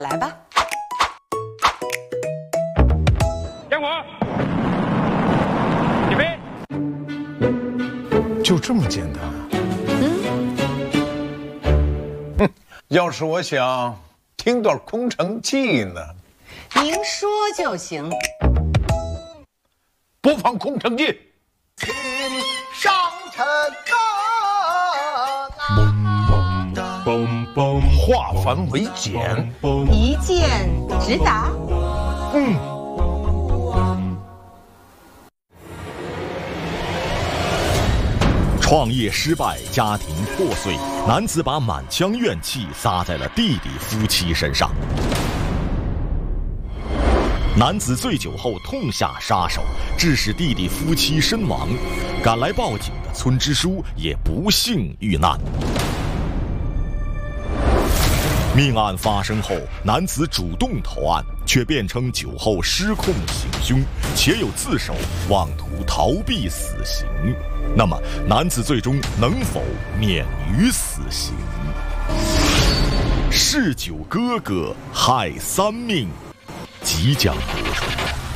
来吧， 点火，起飞。 就这么简单？要是我想听段空城计呢？ 您说就行。 播放空城计。 上城化繁为简， 一箭直达。 创业失败，家庭破碎，男子把满腔怨气撒在了弟弟夫妻身上。男子醉酒后痛下杀手，致使弟弟夫妻身亡。赶来报警的村支书也不幸遇难。命案发生后，男子主动投案，却辩称酒后失控行凶，且有自首，妄图逃避死刑。那么，男子最终能否免于死刑？嗜酒哥哥害三命，即将播出。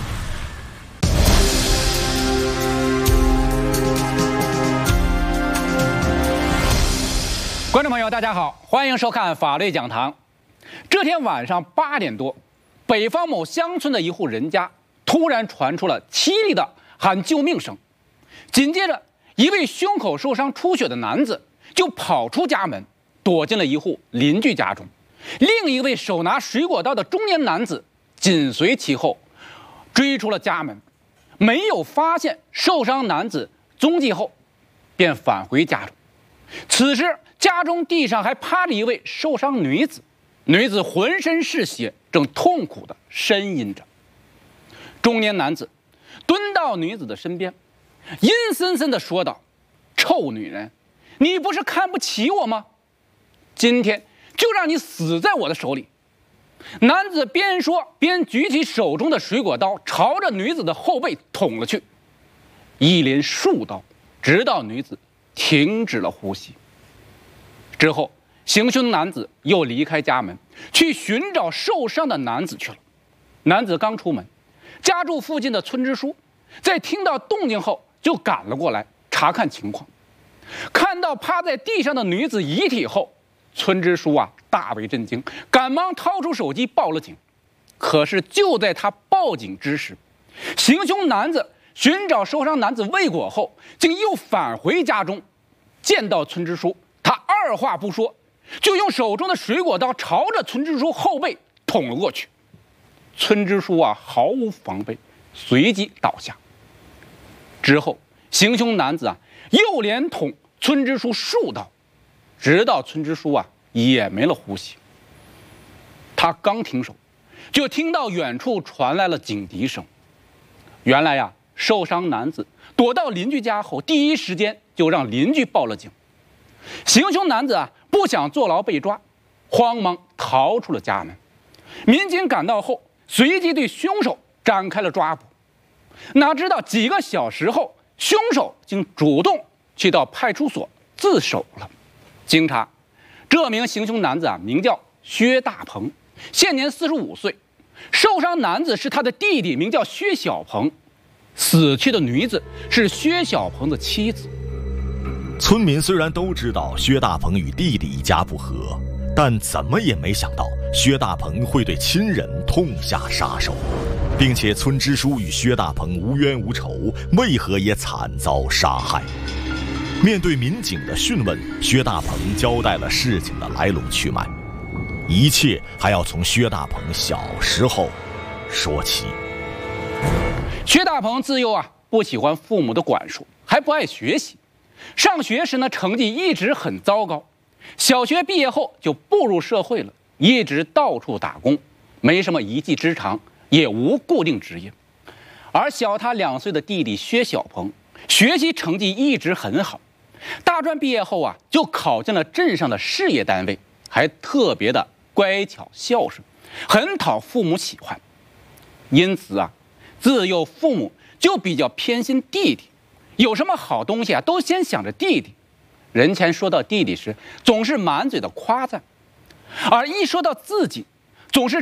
观众朋友，大家好，欢迎收看法律讲堂。这天晚上8点多，北方某乡村的一户人家突然传出了凄厉的喊救命声，紧接着，一位胸口受伤出血的男子就跑出家门，躲进了一户邻居家中。另一位手拿水果刀的中年男子紧随其后，追出了家门，没有发现受伤男子踪迹后，便返回家中。此时，家中地上还趴着一位受伤女子，女子浑身是血，正痛苦地呻吟着。中年男子蹲到女子的身边，阴森森地说道：“臭女人，你不是看不起我吗？今天就让你死在我的手里！”男子边说边举起手中的水果刀，朝着女子的后背捅了去，一连数刀，直到女子停止了呼吸。之后，行凶男子又离开家门，去寻找受伤的男子去了。男子刚出门，家住附近的村支书在听到动静后就赶了过来查看情况。看到趴在地上的女子遗体后，村支书大为震惊，赶忙掏出手机报了警。可是就在他报警之时，行凶男子寻找受伤男子未果后，竟又返回家中。见到村支书，他二话不说，就用手中的水果刀朝着村支书后背捅了过去。村支书毫无防备，随即倒下。之后，行凶男子又连捅村支书数刀，直到村支书也没了呼吸。他刚停手，就听到远处传来了警笛声。原来受伤男子躲到邻居家后，第一时间就让邻居报了警。行凶男子不想坐牢被抓，慌忙逃出了家门。民警赶到后，随即对凶手展开了抓捕。哪知道几个小时后，凶手竟主动去到派出所自首了。经查，这名行凶男子名叫薛大鹏，现年45岁。受伤男子是他的弟弟，名叫薛小鹏。死去的女子是薛小鹏的妻子。 村民虽然都知道薛大鹏与弟弟一家不和，但怎么也没想到薛大鹏会对亲人痛下杀手，并且村支书与薛大鹏无冤无仇，为何也惨遭杀害？面对民警的讯问，薛大鹏交代了事情的来龙去脉，一切还要从薛大鹏小时候说起。 薛大鹏自幼不喜欢父母的管束，还不爱学习。上学时呢，成绩一直很糟糕。小学毕业后就步入社会了，一直到处打工，没什么一技之长，也无固定职业。而小他2岁的弟弟薛小鹏，学习成绩一直很好。大专毕业后就考进了镇上的事业单位，还特别的乖巧孝顺，很讨父母喜欢。因此自幼父母就比较偏心弟弟，有什么好东西都先想着弟弟。人前说到弟弟时，总是满嘴的夸赞，而一说到自己，总是